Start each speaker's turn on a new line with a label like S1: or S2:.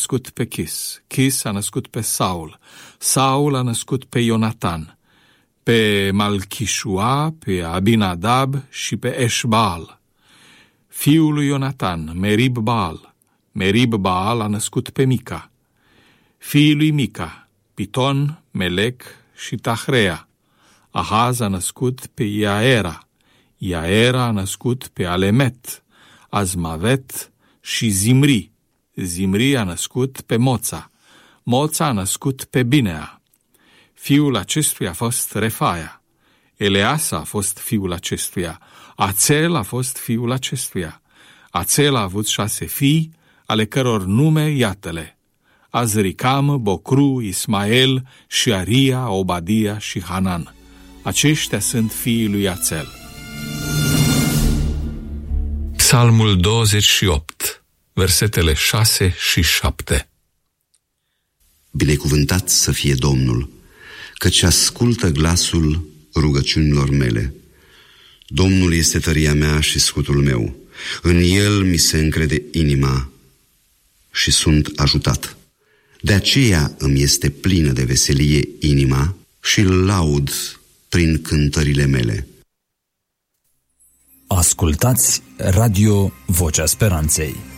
S1: născut pe Chis, Chis a născut pe Saul, Saul a născut pe Ionatan, pe Malchișua, pe Abinadab și pe Eșbaal. Fiul lui Ionatan, Merib-Baal, Merib-Baal a născut pe Mica. Fiii lui Mica, Piton, Melec și Tahrea. Ahaz a născut pe Iaera, Iaera a născut pe Alemet, Azmavet și Zimri. Zimri a născut pe Moța, Moța a născut pe Binea. Fiul acestuia a fost Refaia, Eleasa a fost fiul acestuia, Ațel a fost fiul acestuia. Ațel a avut 6 fii, ale căror nume iată-le: Azricam, Bocru, Ismael, Șaria, Obadia și Hanan. Aceștia sunt fiii lui Ațel. Psalmul 28, versetele 6 și 7.
S2: Binecuvântat să fie Domnul, căci ascultă glasul rugăciunilor mele. Domnul este tăria mea și scutul meu, în El mi se încrede inima și sunt ajutat. De aceea îmi este plină de veselie inima și îl laud prin cântările mele.
S3: Ascultați Radio Vocea Speranței.